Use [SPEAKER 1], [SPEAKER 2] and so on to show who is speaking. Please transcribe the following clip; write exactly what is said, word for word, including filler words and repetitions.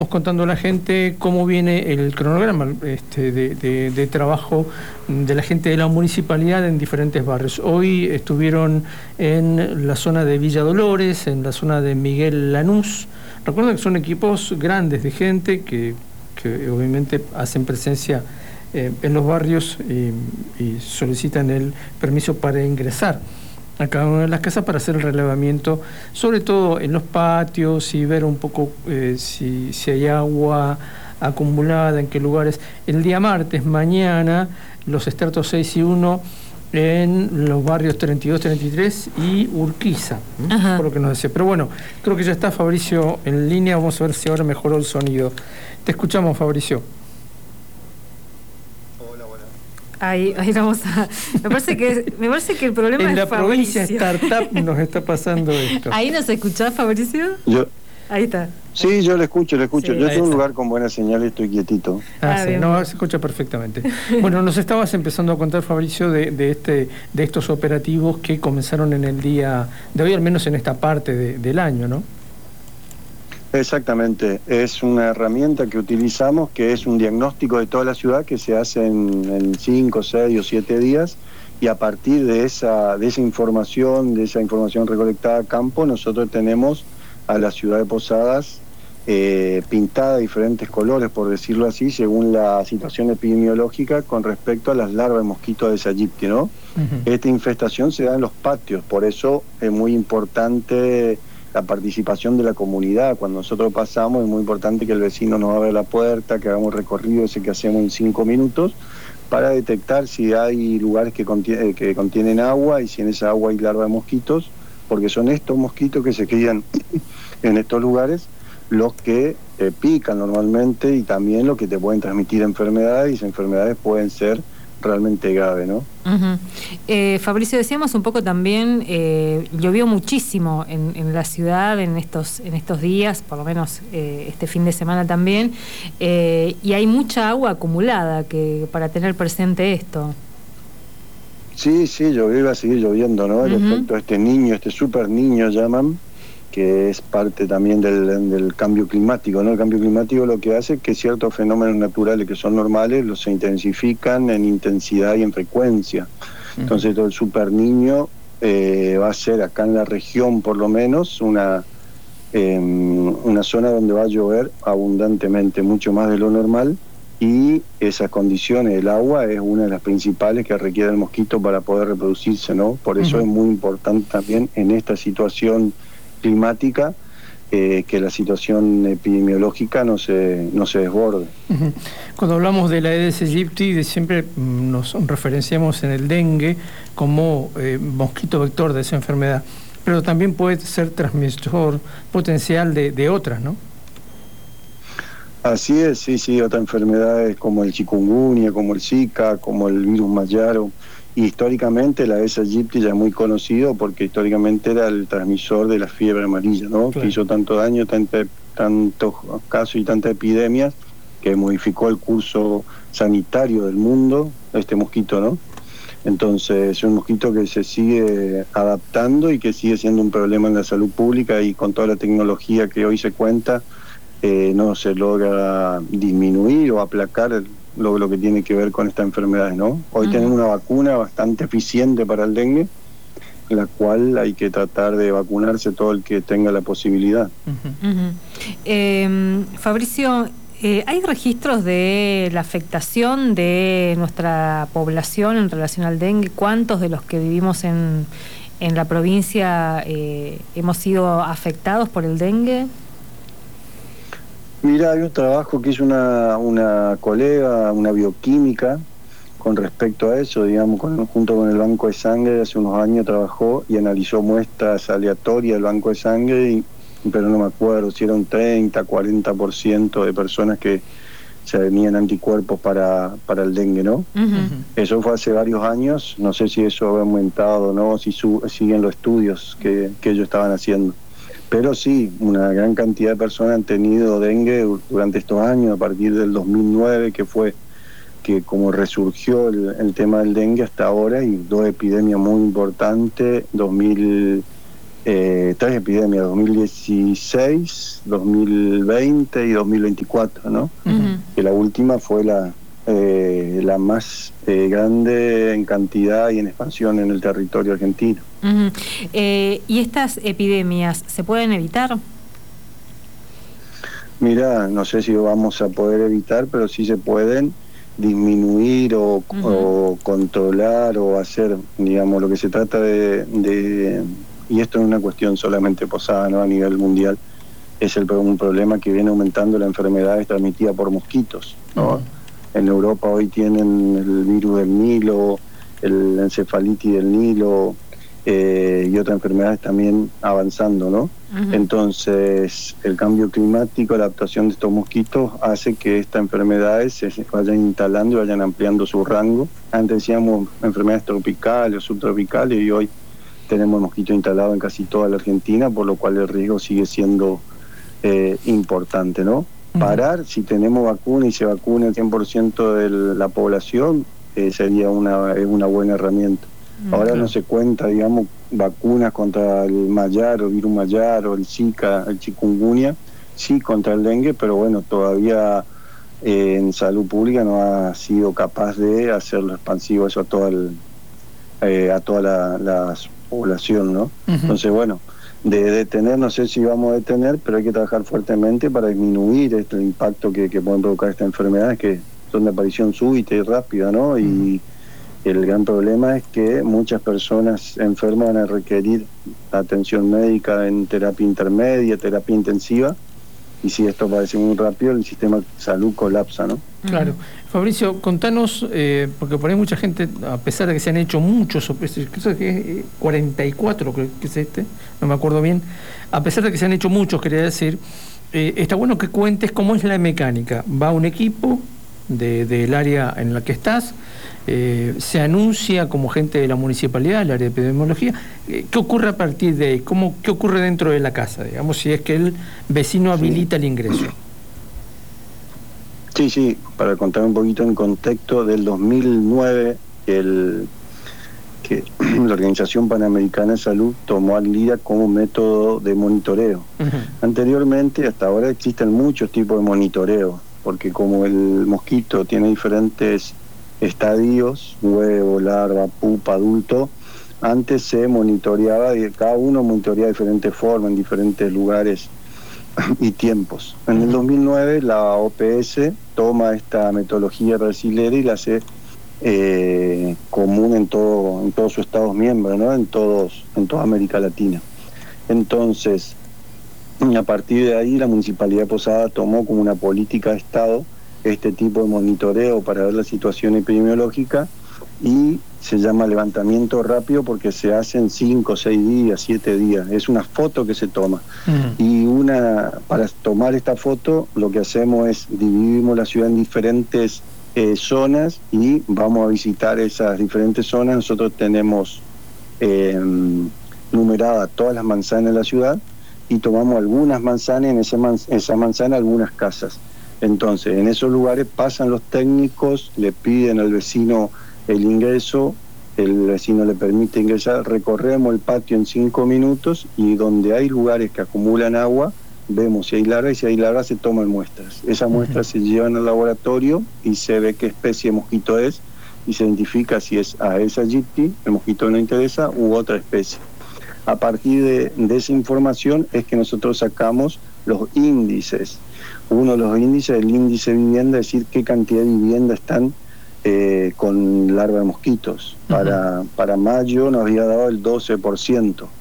[SPEAKER 1] Contando a la gente cómo viene el cronograma este, de, de, de trabajo de la gente de la municipalidad en diferentes barrios. Hoy estuvieron en la zona de Villa Dolores, en la zona de Miguel Lanús. Recuerden que son equipos grandes de gente que, que obviamente hacen presencia eh, en los barrios y, y solicitan el permiso para ingresar a cada una de las casas para hacer el relevamiento, sobre todo en los patios y ver un poco eh, si, si hay agua acumulada, en qué lugares. El día martes, mañana, los estratos seis y uno en los barrios treinta y dos, treinta y tres y Urquiza, ¿eh? Por lo que nos decía. Pero bueno, creo que ya está Fabricio en línea, vamos a ver si ahora mejoró el sonido. Te escuchamos, Fabricio.
[SPEAKER 2] Ahí, ahí vamos a... Me parece que, me parece que el problema
[SPEAKER 1] en
[SPEAKER 2] es
[SPEAKER 1] la
[SPEAKER 2] Fabricio.
[SPEAKER 1] provincia Startup nos está pasando esto.
[SPEAKER 2] ¿Ahí nos escuchás, Fabricio?
[SPEAKER 3] Yo,
[SPEAKER 2] ahí está.
[SPEAKER 3] Sí, yo le escucho, le escucho.
[SPEAKER 2] Sí,
[SPEAKER 3] yo estoy en un
[SPEAKER 1] está.
[SPEAKER 3] lugar con buena señal y estoy quietito.
[SPEAKER 1] Ah,
[SPEAKER 2] Ah,
[SPEAKER 1] sí,
[SPEAKER 2] bien,
[SPEAKER 1] no,
[SPEAKER 2] bien.
[SPEAKER 1] se escucha perfectamente. Bueno, nos estabas empezando a contar, Fabricio, de, de, este, de estos operativos que comenzaron en el día de hoy, al menos en esta parte de, del año, ¿no?
[SPEAKER 3] Exactamente, es una herramienta que utilizamos, que es un diagnóstico de toda la ciudad que se hace en cinco, seis o siete días, y a partir de esa, de esa información, de esa información recolectada a campo, nosotros tenemos a la ciudad de Posadas eh, pintada de diferentes colores, por decirlo así, según la situación epidemiológica con respecto a las larvas de mosquito de Aegypti, ¿no? Uh-huh. Esta infestación se da en los patios, por eso es muy importante la participación de la comunidad. Cuando nosotros pasamos es muy importante que el vecino nos abra la puerta, que hagamos recorrido ese que hacemos en cinco minutos para detectar si hay lugares que, contiene, que contienen agua y si en esa agua hay larvas de mosquitos, porque son estos mosquitos que se crían en estos lugares los que eh, pican normalmente y también los que te pueden transmitir enfermedades, y esas enfermedades pueden ser realmente grave, ¿no?
[SPEAKER 2] Uh-huh. eh, Fabricio, decíamos un poco también, eh, llovió muchísimo en, en la ciudad en estos, en estos días, por lo menos eh, este fin de semana también, eh, y hay mucha agua acumulada que para tener presente esto.
[SPEAKER 3] Sí, sí, llovió y va a seguir lloviendo, ¿no? El uh-huh. efecto de este niño, este super niño llaman, que es parte también del, del cambio climático, ¿no? El cambio climático lo que hace es que ciertos fenómenos naturales que son normales los se intensifican en intensidad y en frecuencia. Uh-huh. Entonces todo el super niño eh, va a ser acá en la región por lo menos una, eh, una zona donde va a llover abundantemente, mucho más de lo normal, y esas condiciones del agua es una de las principales que requiere el mosquito para poder reproducirse, ¿no? Por eso uh-huh. es muy importante también en esta situación climática, eh, que la situación epidemiológica no se no se desborde.
[SPEAKER 1] Uh-huh. Cuando hablamos de la Aedes aegypti, de siempre nos referenciamos en el dengue como eh, mosquito vector de esa enfermedad, pero también puede ser transmisor potencial de, de otras, ¿no?
[SPEAKER 3] Así es, sí, sí, otras enfermedades como el chikungunya, como el Zika, como el virus Mayaro. Y históricamente la Aedes aegypti ya es muy conocido porque históricamente era el transmisor de la fiebre amarilla, ¿no? Claro. Que hizo tanto daño, tantos tantos casos y tantas epidemias que modificó el curso sanitario del mundo, este mosquito, ¿no? Entonces es un mosquito que se sigue adaptando y que sigue siendo un problema en la salud pública, y con toda la tecnología que hoy se cuenta eh, no se logra disminuir o aplacar el Lo, lo que tiene que ver con esta enfermedad, ¿no? Hoy uh-huh. tenemos una vacuna bastante eficiente para el dengue, la cual hay que tratar de vacunarse todo el que tenga la posibilidad.
[SPEAKER 2] Uh-huh. Uh-huh. Eh, Fabricio, eh, ¿hay registros de la afectación de nuestra población en relación al dengue? ¿Cuántos de los que vivimos en, en la provincia eh, hemos sido afectados por el dengue?
[SPEAKER 3] Mira, hay un trabajo que hizo una, una colega, una bioquímica, con respecto a eso, digamos, con, junto con el Banco de Sangre. Hace unos años trabajó y analizó muestras aleatorias del Banco de Sangre, y, pero no me acuerdo si era un treinta, cuarenta por ciento de personas que se tenían anticuerpos para, para el dengue, ¿no? Uh-huh. Eso fue hace varios años, no sé si eso ha aumentado o no, si su, siguen los estudios que, que ellos estaban haciendo. Pero sí, una gran cantidad de personas han tenido dengue durante estos años, a partir del dos mil nueve, que fue que como resurgió el, el tema del dengue hasta ahora, y dos epidemias muy importantes, dos mil eh, tres epidemias, dos mil dieciséis, dos mil veinte y dos mil veinticuatro, ¿no? Uh-huh. Que la última fue la, eh, la más eh, grande en cantidad y en expansión en el territorio argentino.
[SPEAKER 2] Uh-huh. eh, ¿Y estas epidemias se pueden evitar?
[SPEAKER 3] Mira, no sé si vamos a poder evitar, pero sí se pueden disminuir o, uh-huh. o controlar o hacer, digamos, lo que se trata de, de y esto no es una cuestión solamente Posada, ¿no? A nivel mundial es el, un problema que viene aumentando la enfermedad transmitida por mosquitos, ¿no? Uh-huh. En Europa hoy tienen el virus del Nilo, el encefalitis del Nilo, eh, y otras enfermedades también avanzando, ¿no? Uh-huh. Entonces, el cambio climático, la adaptación de estos mosquitos hace que estas enfermedades se vayan instalando y vayan ampliando su rango. Antes decíamos enfermedades tropicales o subtropicales y hoy tenemos el mosquito instalado en casi toda la Argentina, por lo cual el riesgo sigue siendo eh, importante, ¿no? Uh-huh. Parar, si tenemos vacuna y se vacuna el cien por ciento de la población, eh, sería una, es una buena herramienta. Ahora no se cuenta, digamos, vacunas contra el mayar o virus mayar o el Zika, el chikungunya, sí contra el dengue, pero bueno, todavía eh, en salud pública no ha sido capaz de hacerlo expansivo eso a toda el, eh, a toda la, la población, ¿no? Uh-huh. Entonces, bueno, de detener, no sé si vamos a detener, pero hay que trabajar fuertemente para disminuir este impacto que, que pueden provocar estas enfermedades que son de aparición súbita y rápida, ¿no? Y uh-huh. El gran problema es que muchas personas enfermas van a requerir atención médica en terapia intermedia, terapia intensiva, y si esto parece muy rápido, el sistema de salud colapsa, ¿no?
[SPEAKER 1] Claro. Fabricio, contanos, eh, porque por ahí mucha gente, a pesar de que se han hecho muchos, creo que es cuarenta y cuatro, creo que es este, no me acuerdo bien, a pesar de que se han hecho muchos, quería decir, eh, está bueno que cuentes cómo es la mecánica. Va un equipo de, del área en la que estás, Eh, se anuncia como gente de la municipalidad, el área de epidemiología. Eh, ¿Qué ocurre a partir de ahí? ¿Cómo, ¿Qué ocurre dentro de la casa, digamos, si es que el vecino habilita sí. el ingreso?
[SPEAKER 3] Sí, sí, para contar un poquito en contexto, del dos mil nueve, el, que la Organización Panamericana de Salud tomó al LIDA como método de monitoreo. Uh-huh. Anteriormente, hasta ahora, existen muchos tipos de monitoreo, porque como el mosquito tiene diferentes estadios, huevo, larva, pupa, adulto, antes se monitoreaba y cada uno monitoreaba de diferentes formas, en diferentes lugares y tiempos. En el dos mil nueve la O P S toma esta metodología brasilera y la hace eh, común en todo, en todos sus estados miembros, ¿no? En todos, en toda América Latina. Entonces, a partir de ahí la Municipalidad de Posada tomó como una política de Estado este tipo de monitoreo para ver la situación epidemiológica y se llama levantamiento rápido porque se hace en cinco, seis días, siete días. Es una foto que se toma. Uh-huh. Y una para tomar esta foto lo que hacemos es dividimos la ciudad en diferentes eh, zonas y vamos a visitar esas diferentes zonas. Nosotros tenemos eh, numeradas todas las manzanas de la ciudad y tomamos algunas manzanas, en esa, man- esa manzana algunas casas. Entonces, en esos lugares pasan los técnicos, le piden al vecino el ingreso, el vecino le permite ingresar, recorremos el patio en cinco minutos y donde hay lugares que acumulan agua, vemos si hay larvas y si hay larvas se toman muestras. Esas muestras uh-huh. se llevan al laboratorio y se ve qué especie de mosquito es y se identifica si es Aedes aegypti, el mosquito que nos interesa, u otra especie. A partir de, de esa información es que nosotros sacamos los índices. Uno de los índices, el índice de vivienda, es decir, qué cantidad de vivienda están eh, con larva de mosquitos. Uh-huh. Para, para mayo nos había dado el doce por ciento.